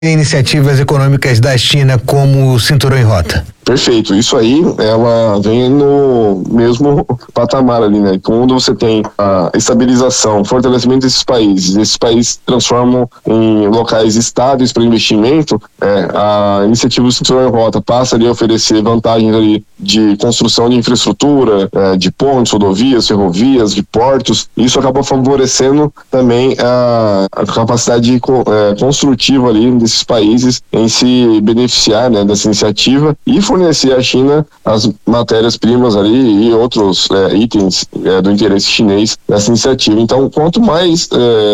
iniciativas econômicas da China como o Cinturão em Rota? Perfeito, isso aí, ela vem no mesmo patamar ali, né? Quando você tem a estabilização, fortalecimento desses países transformam em locais estáveis para investimento, a iniciativa do Cinturão em Rota passa ali a oferecer vantagens ali de construção de infraestrutura, de pontes, rodovias, ferrovias, de portos. Isso acaba favorecendo também a capacidade construtiva ali desses países em se beneficiar, né, dessa iniciativa e fornecer à China as matérias-primas ali e outros itens do interesse chinês dessa iniciativa. Então, quanto mais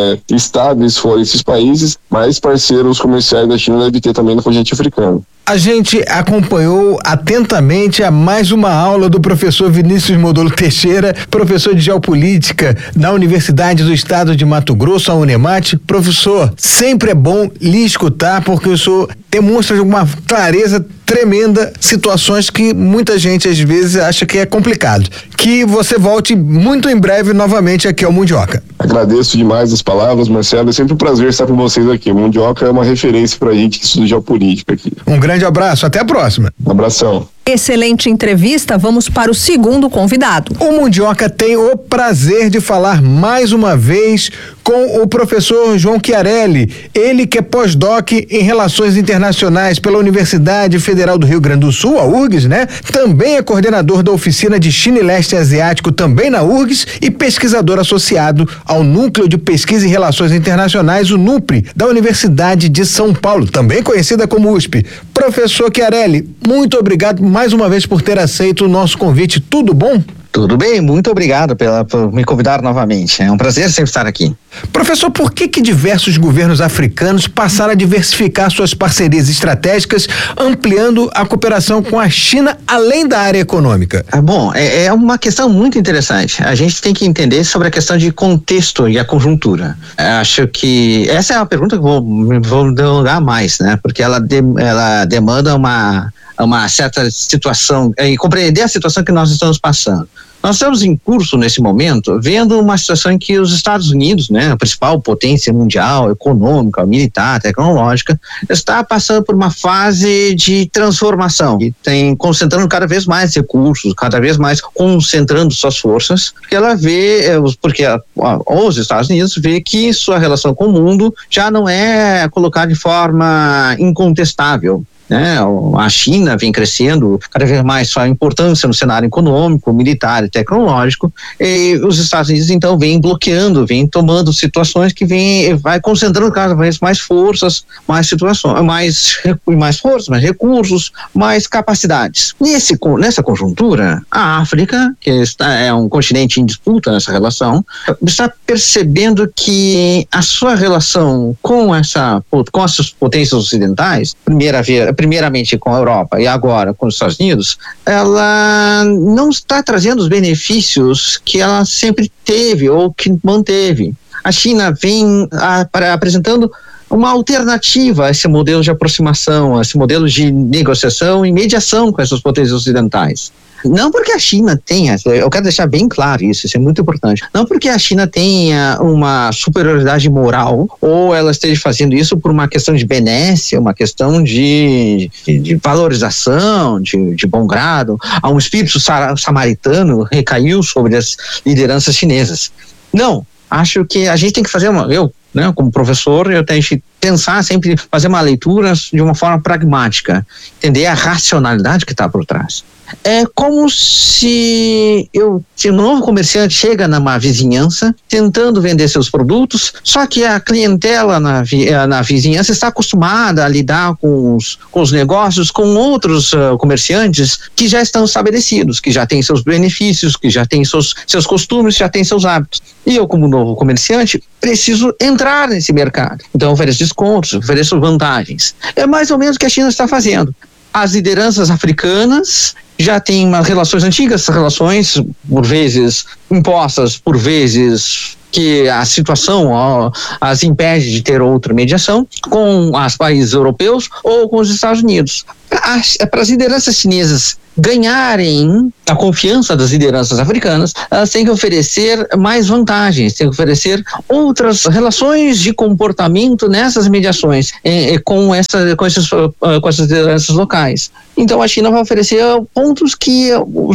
estáveis forem esses países, mais parceiros comerciais da China deve ter também no continente africano. A gente acompanhou atentamente a mais uma aula do professor Vinícius Modolo Teixeira, professor de Geopolítica da Universidade do Estado de Mato Grosso, a Unemate. Professor, sempre é bom lhe escutar, porque o senhor demonstra uma clareza tremenda situações que muita gente às vezes acha que é complicado. Que você volte muito em breve novamente aqui ao Mundioca. Agradeço demais as palavras, Marcelo. É sempre um prazer estar com vocês aqui. O Mundioca é uma referência pra gente que estuda geopolítica aqui. Um grande abraço, até a próxima. Um abração. Excelente entrevista, vamos para o segundo convidado. O Mundioca tem o prazer de falar mais uma vez com o professor João Chiarelli, ele que é pós-doc em Relações Internacionais pela Universidade Federal do Rio Grande do Sul, a URGS, né? Também é coordenador da Oficina de China e Leste Asiático, também na URGS, e pesquisador associado ao Núcleo de Pesquisa em Relações Internacionais, o NUPRE, da Universidade de São Paulo, também conhecida como USP. Professor Chiarelli, muito obrigado mais uma vez por ter aceito o nosso convite. Tudo bom? Tudo bem, muito obrigado por me convidar novamente. É um prazer sempre estar aqui. Professor, por que diversos governos africanos passaram a diversificar suas parcerias estratégicas, ampliando a cooperação com a China além da área econômica? Bom, é uma questão muito interessante. A gente tem que entender sobre a questão de contexto e a conjuntura. Acho que essa é uma pergunta que vou delongar mais, né? Porque ela demanda uma certa situação e compreender a situação que nós estamos passando. Nós estamos em curso, nesse momento, vendo uma situação em que os Estados Unidos, né, a principal potência mundial, econômica, militar, tecnológica, está passando por uma fase de transformação e tem concentrando cada vez mais recursos, cada vez mais concentrando suas forças, porque os Estados Unidos vê que sua relação com o mundo já não é colocada de forma incontestável. A China vem crescendo cada vez mais sua importância no cenário econômico, militar e tecnológico, e os Estados Unidos então vem bloqueando, vem tomando situações que vai concentrando cada vez mais forças, mais situações, mais forças, mais recursos, mais capacidades. Nessa conjuntura, a África, que é um continente em disputa nessa relação, está percebendo que a sua relação com essas potências ocidentais, primeiramente com a Europa e agora com os Estados Unidos, ela não está trazendo os benefícios que ela sempre teve ou que manteve. A China vem apresentando uma alternativa a esse modelo de aproximação, a esse modelo de negociação e mediação com essas potências ocidentais. Não porque a China tenha, eu quero deixar bem claro isso é muito importante, não porque a China tenha uma superioridade moral ou ela esteja fazendo isso por uma questão de benécia, uma questão de valorização, de bom grado, um espírito samaritano recaiu sobre as lideranças chinesas. Não, acho que a gente tem que fazer como professor, eu tenho que pensar sempre, fazer uma leitura de uma forma pragmática, entender a racionalidade que está por trás. É como se um novo comerciante chega numa vizinhança tentando vender seus produtos, só que a clientela na vizinhança está acostumada a lidar com os negócios com outros comerciantes que já estão estabelecidos, que já têm seus benefícios, que já têm seus costumes, já têm seus hábitos. E eu, como novo comerciante, preciso entrar nesse mercado. Então, ofereço descontos, ofereço vantagens. É mais ou menos o que a China está fazendo. As lideranças africanas já têm relações antigas, relações por vezes impostas, por vezes que a situação as impede de ter outra mediação com os países europeus ou com os Estados Unidos. Para as lideranças chinesas ganharem a confiança das lideranças africanas, elas têm que oferecer mais vantagens, têm que oferecer outras relações de comportamento nessas mediações com essas lideranças locais. Então a China vai oferecer pontos que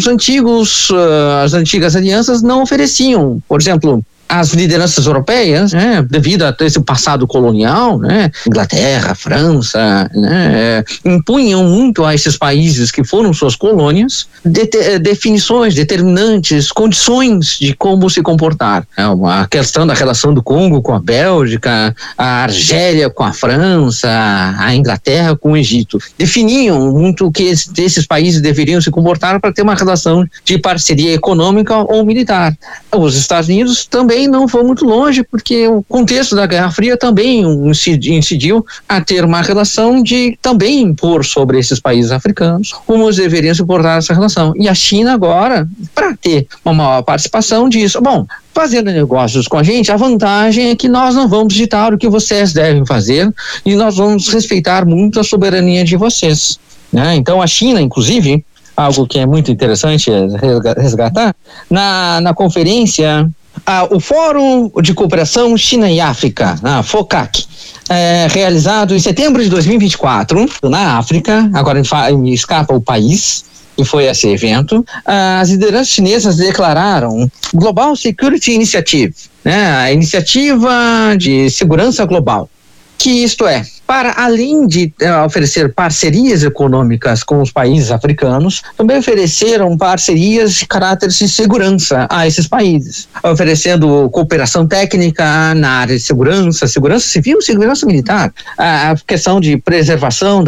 as antigas alianças não ofereciam. Por exemplo, as lideranças europeias, devido a esse passado colonial, Inglaterra, França, impunham muito a esses países que foram suas colônias definições determinantes, condições de como se comportar. A questão da relação do Congo com a Bélgica, a Argélia com a França, a Inglaterra com o Egito, definiam muito que esses países deveriam se comportar para ter uma relação de parceria econômica ou militar. Os Estados Unidos também não foi muito longe, porque o contexto da Guerra Fria também incidiu a ter uma relação de também impor sobre esses países africanos como eles deveriam suportar essa relação. E a China agora, para ter uma maior participação disso, fazendo negócios com a gente, a vantagem é que nós não vamos ditar o que vocês devem fazer e nós vamos respeitar muito a soberania de vocês. Então a China, inclusive, algo que é muito interessante resgatar, na conferência, o Fórum de Cooperação China e África, FOCAC, realizado em setembro de 2024, na África, agora me escapa o país, que foi esse evento, as lideranças chinesas declararam Global Security Initiative, a iniciativa de segurança global, que isto é, para além de oferecer parcerias econômicas com os países africanos, também ofereceram parcerias de caráter de segurança a esses países, oferecendo cooperação técnica na área de segurança civil e segurança militar, a questão de preservação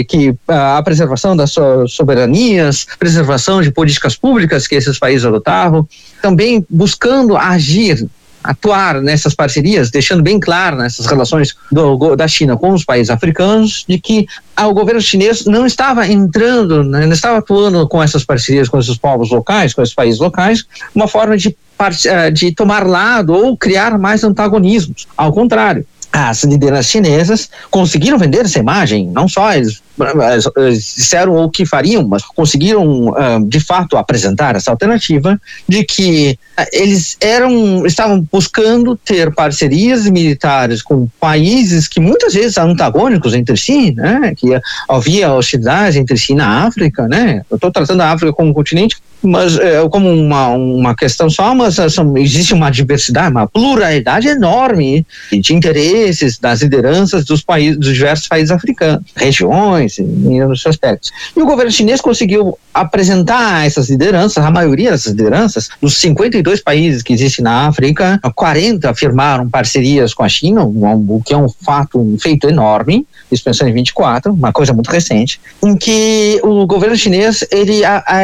a preservação das soberanias, preservação de políticas públicas que esses países adotavam, também buscando atuar nessas parcerias, deixando bem claro nessas relações da China com os países africanos, de que o governo chinês não estava não estava atuando com essas parcerias com esses povos locais, com esses países locais, uma forma de tomar lado ou criar mais antagonismos. Ao contrário, as lideranças chinesas conseguiram vender essa imagem, não só eles disseram o que fariam, mas conseguiram de fato apresentar essa alternativa de que eles estavam buscando ter parcerias militares com países que muitas vezes são antagônicos entre si, que havia hostilidade entre si na África, eu estou tratando a África como um continente, mas como uma questão só, mas existe uma diversidade, uma pluralidade enorme de interesses das lideranças dos diversos países africanos, regiões, em outros aspectos. E o governo chinês conseguiu apresentar essas lideranças, a maioria dessas lideranças, dos 52 países que existem na África, 40 firmaram parcerias com a China, o que é um feito enorme, isso pensando em 24, uma coisa muito recente, em que o governo chinês, ele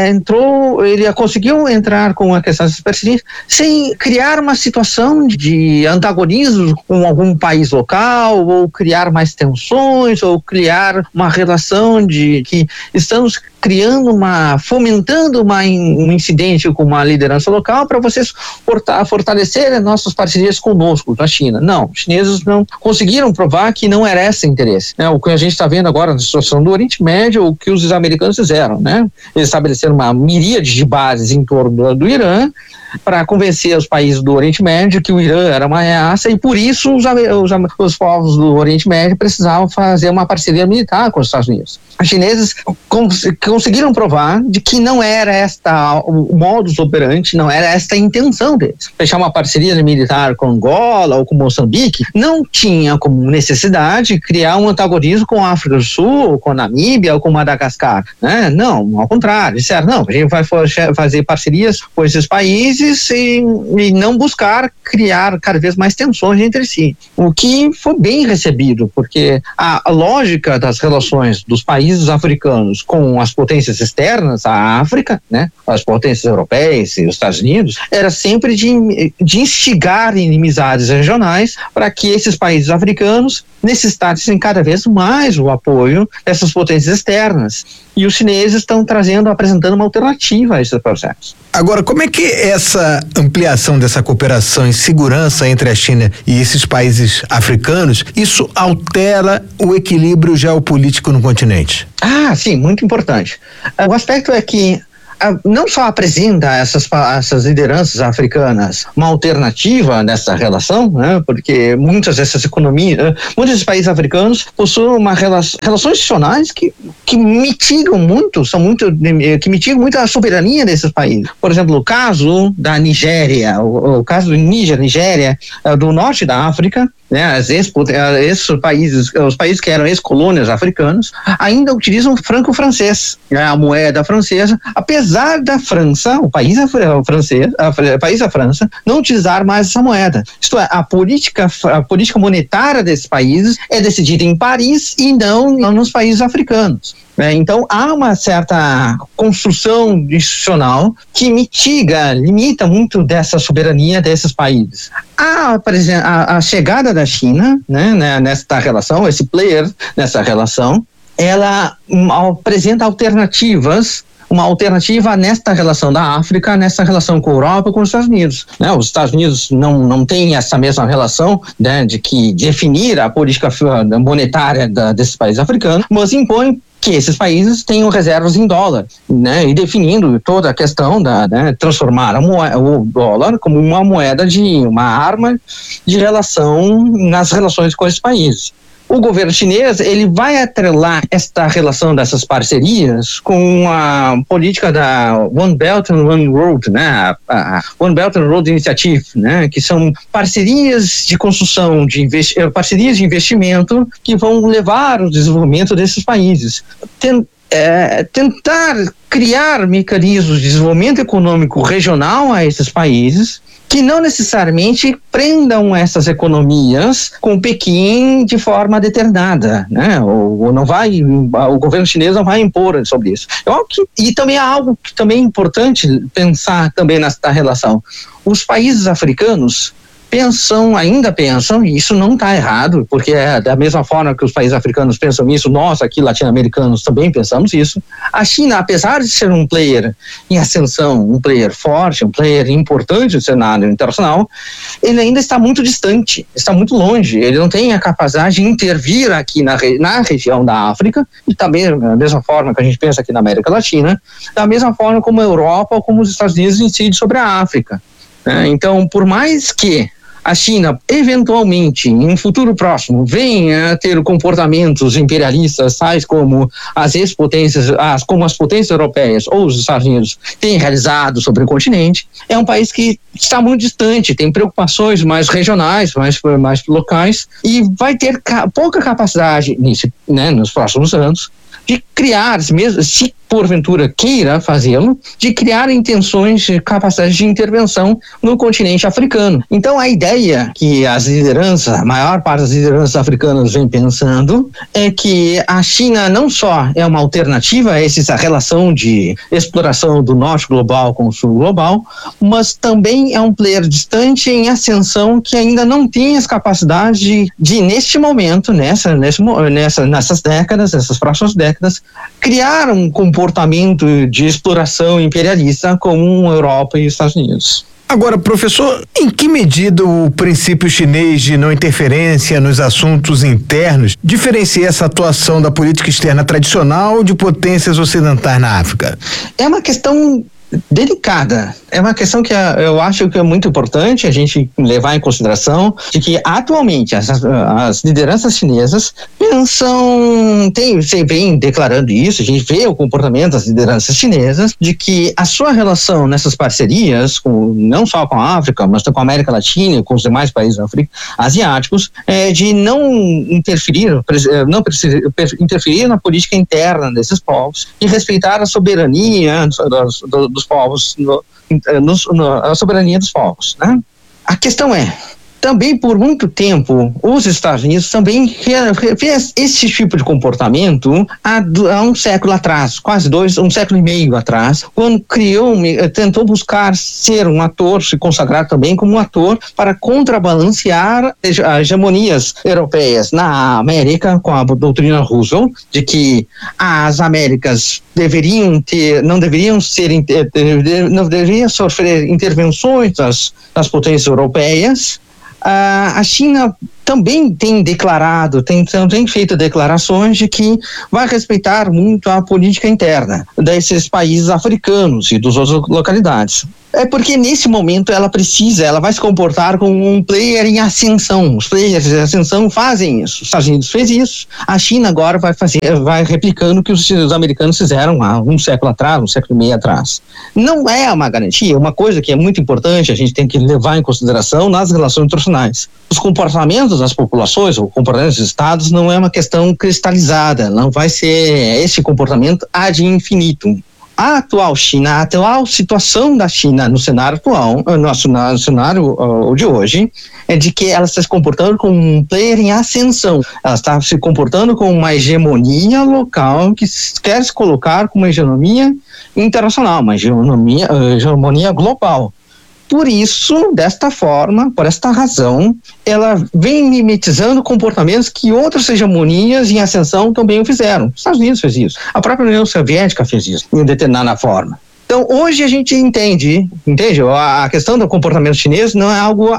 conseguiu entrar com a questão dessas parcerias sem criar uma situação de antagonismo com algum país local, ou criar mais tensões, ou criar uma relação de que estamos fomentando um incidente com uma liderança local para vocês fortalecerem nossas parcerias conosco, da China. Não, os chineses não conseguiram provar que não era esse interesse. O que a gente está vendo agora na situação do Oriente Médio, o que os americanos fizeram, Eles estabeleceram uma miríade de bases em torno do Irã para convencer os países do Oriente Médio que o Irã era uma ameaça e por isso os povos do Oriente Médio precisavam fazer uma parceria militar com os Estados Unidos. Os chineses conseguiram provar de que não era o modus operandi, não era esta a intenção deles. Fechar uma parceria militar com Angola ou com Moçambique não tinha como necessidade criar um antagonismo com a África do Sul, ou com a Namíbia, ou com Madagascar. Não, ao contrário. Disseram, não, a gente vai fazer parcerias com esses países e não buscar criar cada vez mais tensões entre si. O que foi bem recebido, porque a lógica das relações dos países africanos com as potências externas, a África, as potências europeias e os Estados Unidos, era sempre de instigar inimizades regionais para que esses países africanos necessitassem cada vez mais o apoio dessas potências externas. E os chineses estão apresentando uma alternativa a esse processo. Agora, como é que essa essa ampliação dessa cooperação em segurança entre a China e esses países africanos, isso altera o equilíbrio geopolítico no continente? Ah, sim, muito importante. O aspecto é que não só apresenta essas lideranças africanas uma alternativa nessa relação, né, porque muitas dessas economias, muitos desses países africanos possuem relações institucionais que mitigam muito, que mitigam muito a soberania desses países. Por exemplo, o caso da Nigéria, o caso do Nigéria, do norte da África, né, os países que eram ex-colônias africanas ainda utilizam o franco francês, né, a moeda francesa, apesar da França, o país da França, não utilizar mais essa moeda. Isto é, a política monetária desses países é decidida em Paris e não nos países africanos. Então, há uma certa construção institucional que limita muito dessa soberania desses países. A chegada da China, né, nesta relação, esse player nessa relação, ela apresenta alternativas, uma alternativa nesta relação da África, nessa relação com a Europa, com os Estados Unidos. Né? Os Estados Unidos não têm essa mesma relação, né, de que definir a política monetária desses países africanos, mas impõe que esses países tenham reservas em dólar, né, e definindo toda a questão transformar o dólar como uma arma de relação nas relações com esses países. O governo chinês, ele vai atrelar esta relação dessas parcerias com a política da One Belt and One Road, né? A One Belt and Road Initiative, né? Que são parcerias de construção, parcerias de investimento que vão levar o desenvolvimento desses países. Tentar criar mecanismos de desenvolvimento econômico regional a esses países, que não necessariamente prendam essas economias com Pequim de forma determinada, né? O governo chinês não vai impor sobre isso. E também há algo que também é importante pensar também nesta relação. Os países africanos ainda pensam, e isso não está errado, porque é da mesma forma que os países africanos pensam isso, nós aqui latino-americanos também pensamos isso. A China, apesar de ser um player em ascensão, um player forte, um player importante no cenário internacional, ele ainda está muito distante, está muito longe, ele não tem a capacidade de intervir aqui na região da África, e também da mesma forma que a gente pensa aqui na América Latina, da mesma forma como a Europa ou como os Estados Unidos incidem sobre a África. Então, por mais que a China, eventualmente, em um futuro próximo, venha a ter comportamentos imperialistas, tais como as potências europeias ou os Estados Unidos têm realizado sobre o continente, é um país que está muito distante, tem preocupações mais regionais, mais locais, e vai ter pouca capacidade nos próximos anos de criar, mesmo se porventura queira fazê-lo, de criar intenções de capacidade de intervenção no continente africano. Então a ideia que a maior parte das lideranças africanas vem pensando é que a China não só é uma alternativa a essa relação de exploração do norte global com o sul global, mas também é um player distante em ascensão que ainda não tem as capacidades de neste momento, nessas próximas décadas, criar um comportamento de exploração imperialista como a Europa e os Estados Unidos. Agora, professor, em que medida o princípio chinês de não interferência nos assuntos internos diferencia essa atuação da política externa tradicional de potências ocidentais na África? É uma questão delicada. É uma questão que eu acho que é muito importante a gente levar em consideração, de que atualmente as lideranças chinesas vem declarando isso, a gente vê o comportamento das lideranças chinesas, de que a sua relação nessas parcerias, não só com a África, mas com a América Latina e com os demais países asiáticos, de não interferir na política interna desses povos e respeitar a soberania dos povos, a soberania dos povos, né? A questão é, também por muito tempo os Estados Unidos também fez esse tipo de comportamento há um século atrás, quase um século e meio atrás, quando tentou buscar ser um ator, se consagrar também como um ator para contrabalancear as hegemonias europeias na América, com a doutrina Roosevelt, de que as Américas não deveriam sofrer intervenções das potências europeias. A China também tem feito declarações de que vai respeitar muito a política interna desses países africanos e das outras localidades. É porque nesse momento ela vai se comportar como um player em ascensão. Os players em ascensão fazem isso. Os Estados Unidos fez isso. A China agora vai replicando o que os americanos fizeram há um século e meio atrás. Não é uma garantia, uma coisa que é muito importante, a gente tem que levar em consideração nas relações internacionais. Os comportamentos das populações, ou comportamentos dos estados, não é uma questão cristalizada, não vai ser esse comportamento ad infinitum. A atual situação da China no cenário atual, no cenário de hoje, é de que ela está se comportando como um player em ascensão. Ela está se comportando como uma hegemonia local que quer se colocar como uma hegemonia internacional, uma hegemonia global. Por isso, desta forma, por esta razão, ela vem mimetizando comportamentos que outras hegemonias em ascensão também o fizeram. Os Estados Unidos fez isso. A própria União Soviética fez isso, em determinada forma. Então, hoje a gente entende? A questão do comportamento chinês não é algo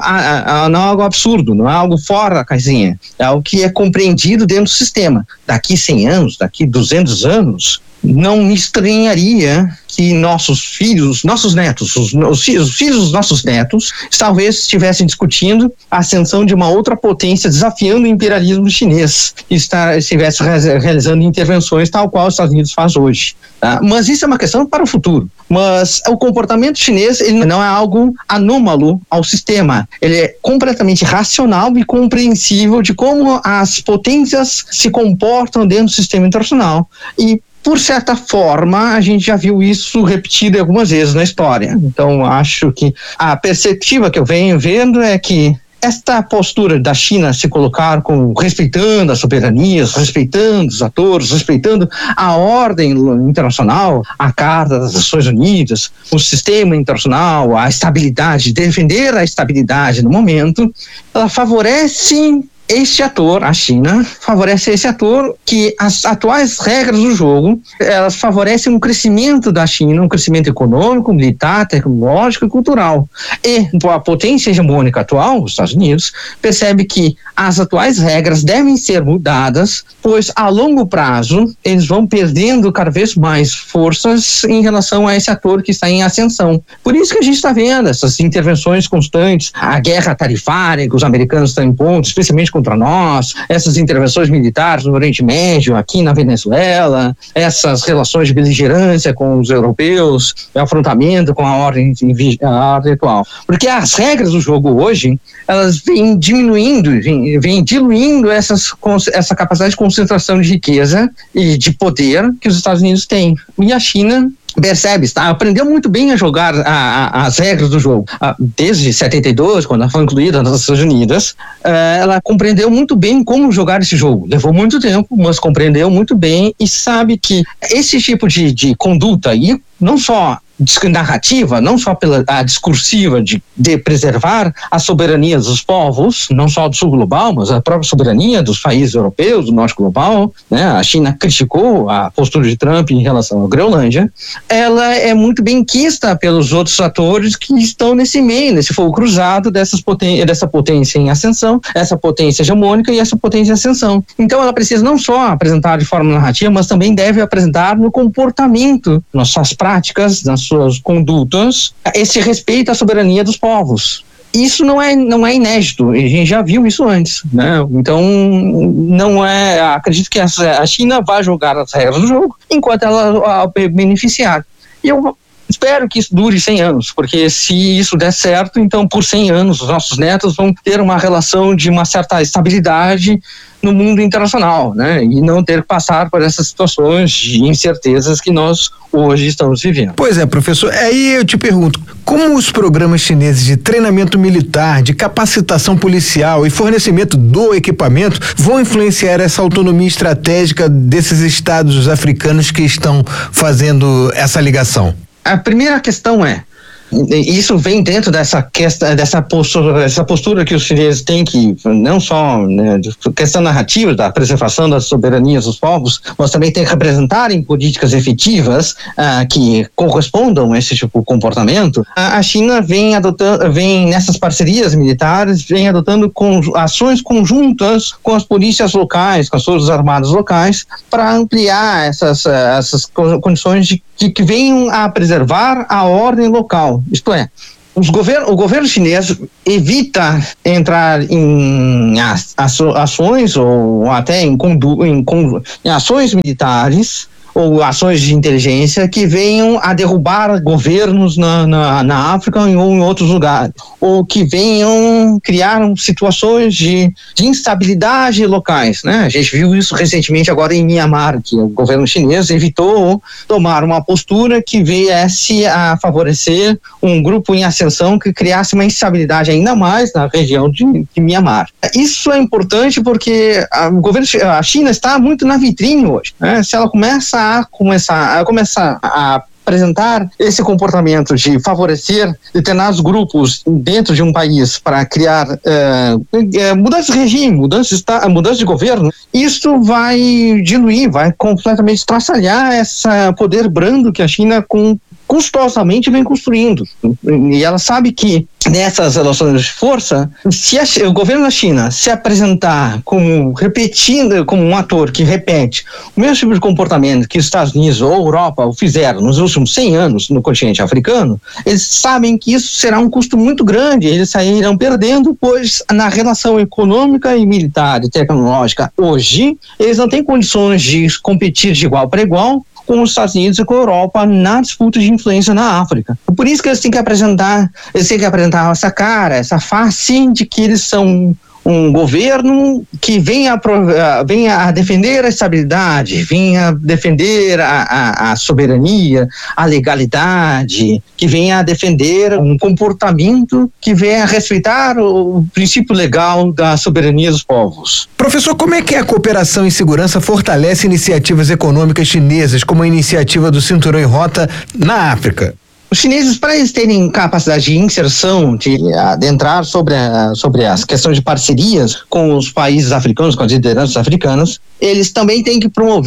absurdo, não é algo fora da casinha. É algo que é compreendido dentro do sistema. Daqui 100 anos, daqui 200 anos, não me estranharia que nossos filhos, nossos netos, os filhos dos nossos netos, talvez estivessem discutindo a ascensão de uma outra potência, desafiando o imperialismo chinês, e estivesse realizando intervenções tal qual os Estados Unidos faz hoje. Tá? Mas isso é uma questão para o futuro. Mas o comportamento chinês, ele não é algo anômalo ao sistema. Ele é completamente racional e compreensível de como as potências se comportam dentro do sistema internacional. E por certa forma, a gente já viu isso repetido algumas vezes na história. Então, acho que a perspectiva que eu venho vendo é que esta postura da China se colocar respeitando as soberanias, respeitando os atores, respeitando a ordem internacional, a Carta das Nações Unidas, o sistema internacional, a estabilidade, defender a estabilidade no momento, ela favorece este ator, a China, favorece esse ator que as atuais regras do jogo, elas favorecem um crescimento da China, um crescimento econômico, militar, tecnológico e cultural. E a potência hegemônica atual, os Estados Unidos, percebe que as atuais regras devem ser mudadas, pois a longo prazo eles vão perdendo cada vez mais forças em relação a esse ator que está em ascensão. Por isso que a gente está vendo essas intervenções constantes, a guerra tarifária que os americanos estão impondo, especialmente contra nós, essas intervenções militares no Oriente Médio, aqui na Venezuela, essas relações de beligerância com os europeus, o afrontamento com a ordem atual. Porque as regras do jogo hoje, elas vêm diminuindo, vêm diluindo essa capacidade de concentração de riqueza e de poder que os Estados Unidos têm. E a China percebe, aprendeu muito bem a jogar as regras do jogo. Desde 72, quando ela foi incluída nas Nações Unidas, ela compreendeu muito bem como jogar esse jogo. Levou muito tempo, mas compreendeu muito bem e sabe que esse tipo de conduta, e não só narrativa, não só a discursiva de preservar a soberania dos povos, não só do sul global, mas a própria soberania dos países europeus, do norte global, né? A China criticou a postura de Trump em relação à Groenlândia. Ela é muito bem quista pelos outros atores que estão nesse meio, nesse fogo cruzado dessa potência em ascensão, essa potência hegemônica e essa potência em ascensão. Então ela precisa não só apresentar de forma narrativa, mas também deve apresentar no comportamento, nas suas práticas, nas suas condutas, esse respeito à soberania dos povos. Isso não é inédito, a gente já viu isso antes, né? Então, acredito que a China vai jogar as regras do jogo enquanto ela beneficiar. E eu Espero que isso dure 100 anos, porque se isso der certo, então por 100 anos os nossos netos vão ter uma relação de uma certa estabilidade no mundo internacional, né? E não ter que passar por essas situações de incertezas que nós hoje estamos vivendo. Pois é, professor, aí eu te pergunto, como os programas chineses de treinamento militar, de capacitação policial e fornecimento do equipamento vão influenciar essa autonomia estratégica desses estados africanos que estão fazendo essa ligação? A primeira questão é, isso vem dentro dessa postura que os chineses têm, que não só, né, questão narrativa da preservação das soberanias dos povos, mas também tem que representarem políticas efetivas que correspondam a esse tipo de comportamento. A China vem nessas parcerias militares, vem adotando ações conjuntas com as polícias locais, com as forças armadas locais, para ampliar essas condições que venham a preservar a ordem local. Isto é, o governo chinês evita entrar em ações ou até em ações militares ou ações de inteligência que venham a derrubar governos na África ou em outros lugares, ou que venham criar situações de instabilidade locais, né? A gente viu isso recentemente agora em Myanmar, que o governo chinês evitou tomar uma postura que viesse a favorecer um grupo em ascensão que criasse uma instabilidade ainda mais na região de Myanmar. Isso é importante porque a China está muito na vitrine hoje, né? Se ela começar a apresentar esse comportamento de favorecer determinados grupos dentro de um país para criar mudança de regime, mudança de governo, isso vai diluir, vai completamente estraçalhar esse poder brando que a China custosamente vem construindo. E ela sabe que nessas relações de força, se o governo da China se apresentar como um ator que repete o mesmo tipo de comportamento que os Estados Unidos ou a Europa fizeram nos últimos 100 anos no continente africano, eles sabem que isso será um custo muito grande, eles sairão perdendo, pois na relação econômica e militar e tecnológica hoje, eles não têm condições de competir de igual para igual com os Estados Unidos e com a Europa na disputa de influência na África. Por isso que eles têm que apresentar essa cara, essa face de que eles são um governo que venha a defender a estabilidade, venha a defender a soberania, a legalidade, que venha a defender um comportamento que venha a respeitar o princípio legal da soberania dos povos. Professor, como é que a cooperação em segurança fortalece iniciativas econômicas chinesas, como a iniciativa do Cinturão em Rota na África? Os chineses, para eles terem capacidade de inserção, de adentrar sobre as questões de parcerias com os países africanos, com as lideranças africanas, eles também têm que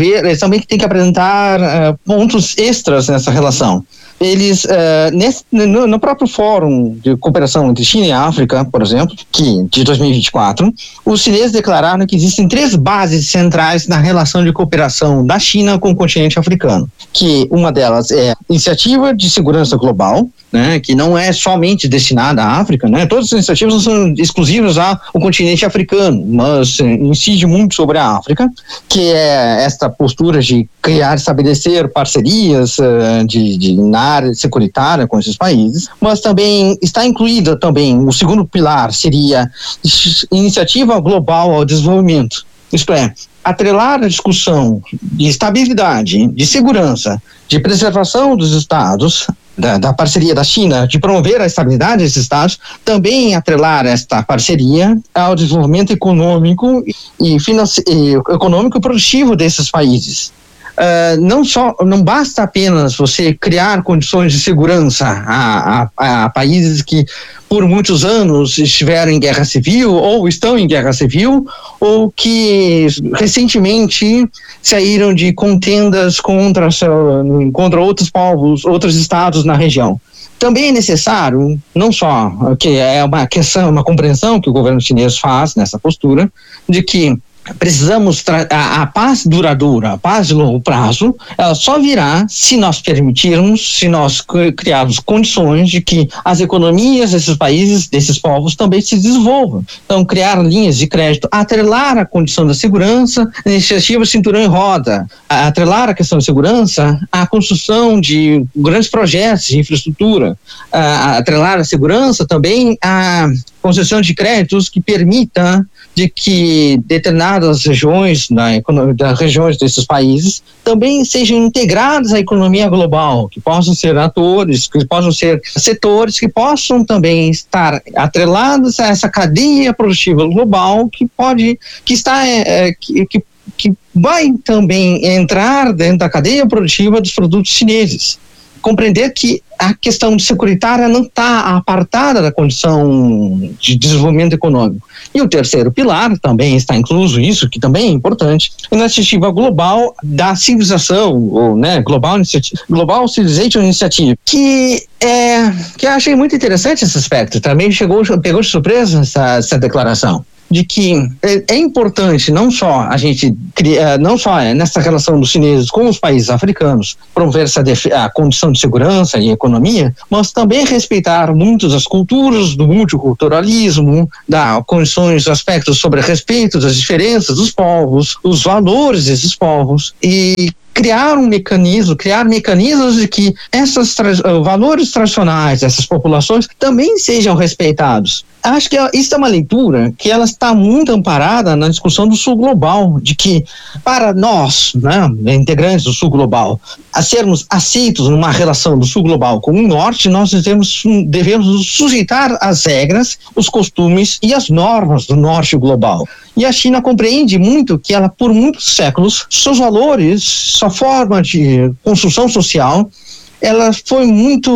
apresentar pontos extras nessa relação. Eles, no próprio Fórum de Cooperação entre China e África, por exemplo, de 2024, os chineses declararam que existem 3 bases centrais na relação de cooperação da China com o continente africano, que uma delas é a Iniciativa de Segurança Global, né, que não é somente destinada à África, né? Todas as iniciativas não são exclusivas ao continente africano, mas incide muito sobre a África, que é esta postura de estabelecer parcerias na área securitária com esses países, mas também está incluída também o segundo pilar, seria Iniciativa Global ao Desenvolvimento, isto é, atrelar a discussão de estabilidade, de segurança, de preservação dos estados, da parceria da China, de promover a estabilidade desses estados, também atrelar esta parceria ao desenvolvimento econômico e econômico e produtivo desses países. Não basta apenas você criar condições de segurança a países que por muitos anos estiveram em guerra civil ou estão em guerra civil ou que recentemente saíram de contendas contra outros povos, outros estados na região. Também é necessário, não só que é uma compreensão que o governo chinês faz nessa postura, de que precisamos a paz duradoura, a paz de longo prazo, ela só virá se nós permitirmos, se nós criarmos condições de que as economias desses países, desses povos também se desenvolvam. Então, criar linhas de crédito, atrelar a condição da segurança, iniciativa Cinturão em Roda, atrelar a questão de segurança à construção de grandes projetos de infraestrutura, atrelar a segurança também à concessão de créditos que permita de que determinadas regiões das regiões desses países também sejam integradas à economia global, que possam ser atores, que possam ser setores, que possam também estar atrelados a essa cadeia produtiva global que vai também entrar dentro da cadeia produtiva dos produtos chineses. Compreender que a questão securitária não está apartada da condição de desenvolvimento econômico. E o terceiro pilar também está incluso isso, que também é importante, é a iniciativa global da civilização, ou Global Civilization Initiative, que eu achei muito interessante esse aspecto. Também pegou de surpresa essa declaração. De que é importante não só a gente não só nessa relação dos chineses com os países africanos promover a condição de segurança e economia, mas também respeitar muito as culturas do multiculturalismo, condições, aspectos sobre respeito das diferenças dos povos, os valores desses povos e criar mecanismos de que esses valores tradicionais dessas populações também sejam respeitados. Acho que isso é uma leitura que ela está muito amparada na discussão do Sul Global, de que para nós, integrantes do Sul Global, a sermos aceitos numa relação do Sul Global com o Norte, nós devemos nos sujeitar às regras, os costumes e as normas do Norte Global. E a China compreende muito que ela, por muitos séculos, seus valores, sua forma de construção social, ela foi muito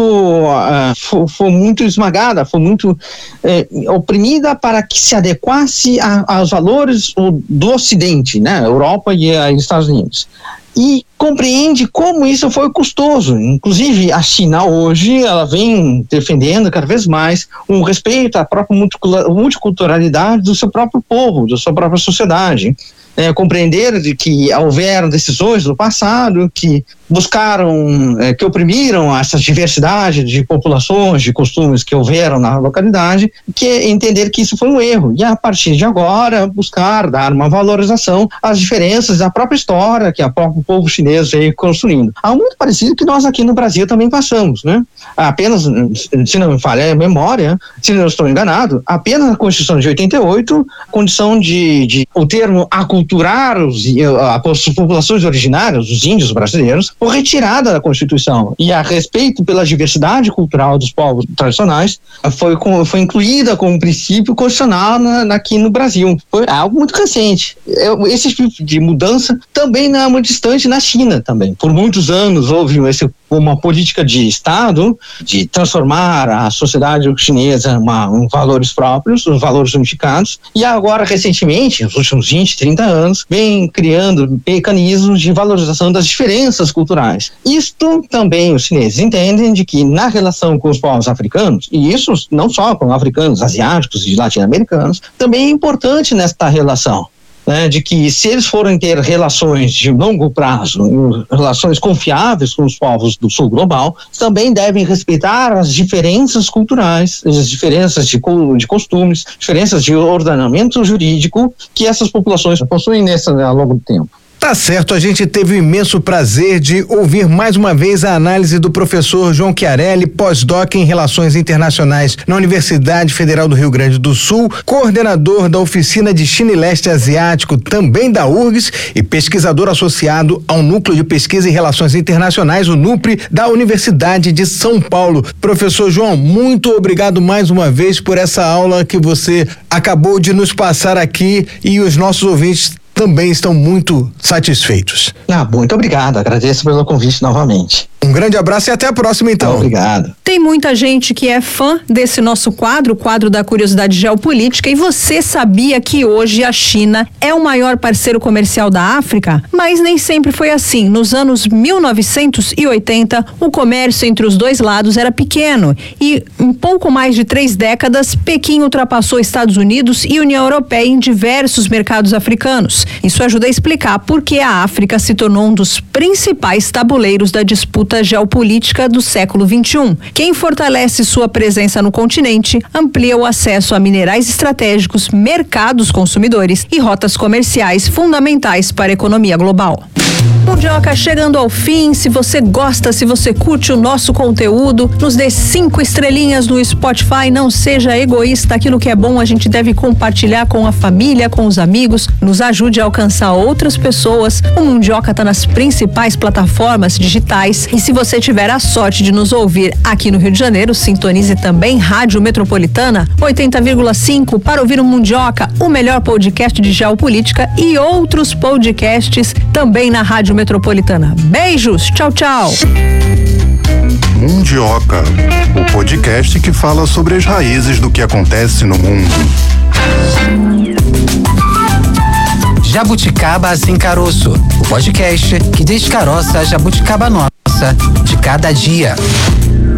esmagada, foi muito oprimida para que se adequasse aos valores do Ocidente, Europa e Estados Unidos. E compreende como isso foi custoso. Inclusive, a China hoje, ela vem defendendo cada vez mais um respeito à própria multiculturalidade do seu próprio povo, da sua própria sociedade. Compreender de que houveram decisões no passado que buscaram, que oprimiram essa diversidade de populações, de costumes que houveram na localidade, que entender que isso foi um erro. E a partir de agora, buscar dar uma valorização às diferenças da própria história que o próprio povo chinês veio construindo. Algo muito parecido que nós aqui no Brasil também passamos, Apenas, se não me falha a memória, se não estou enganado, apenas a Constituição de 88, condição de o termo aculturar as populações originárias, os índios brasileiros, foi retirada da Constituição. E a respeito pela diversidade cultural dos povos tradicionais, foi incluída como princípio constitucional aqui no Brasil. Foi algo muito recente. Esse tipo de mudança também não é muito distante na China também. Por muitos anos houve uma política de Estado de transformar a sociedade chinesa em valores próprios, os valores unificados, e agora, recentemente, nos últimos 20, 30 anos, vem criando mecanismos de valorização das diferenças culturais. Isto também os chineses entendem de que na relação com os povos africanos, e isso não só com africanos, asiáticos e latino-americanos, também é importante nesta relação. De que se eles forem ter relações de longo prazo, relações confiáveis com os povos do Sul Global, também devem respeitar as diferenças culturais, as diferenças de costumes, diferenças de ordenamento jurídico que essas populações possuem ao longo do tempo. Tá certo, a gente teve o imenso prazer de ouvir mais uma vez a análise do professor João Chiarelli, pós-doc em Relações Internacionais na Universidade Federal do Rio Grande do Sul, coordenador da Oficina de China e Leste Asiático, também da URGS, e pesquisador associado ao Núcleo de Pesquisa em Relações Internacionais, o NUPRE, da Universidade de São Paulo. Professor João, muito obrigado mais uma vez por essa aula que você acabou de nos passar aqui, e os nossos ouvintes também estão muito satisfeitos. Muito obrigado, agradeço pelo convite novamente. Um grande abraço e até a próxima, então. Obrigado. Tem muita gente que é fã desse nosso quadro, o quadro da curiosidade geopolítica, e você sabia que hoje a China é o maior parceiro comercial da África? Mas nem sempre foi assim. Nos anos 1980, o comércio entre os dois lados era pequeno e em pouco mais de 3 décadas, Pequim ultrapassou Estados Unidos e União Europeia em diversos mercados africanos. Isso ajuda a explicar por que a África se tornou um dos principais tabuleiros da disputa geopolítica do século XXI. Quem fortalece sua presença no continente amplia o acesso a minerais estratégicos, mercados consumidores e rotas comerciais fundamentais para a economia global. Mundioca chegando ao fim. Se você gosta, se você curte o nosso conteúdo, nos dê 5 estrelinhas no Spotify. Não seja egoísta, aquilo que é bom a gente deve compartilhar com a família, com os amigos. Nos ajude a alcançar outras pessoas. O Mundioca está nas principais plataformas digitais e se você tiver a sorte de nos ouvir aqui no Rio de Janeiro, sintonize também Rádio Metropolitana 80,5 para ouvir o Mundioca, o melhor podcast de geopolítica e outros podcasts também na Rádio Metropolitana. Beijos, tchau, tchau. Mundioca, o podcast que fala sobre as raízes do que acontece no mundo. Jabuticaba Sem Caroço, o podcast que descaroça a jabuticaba nossa de cada dia.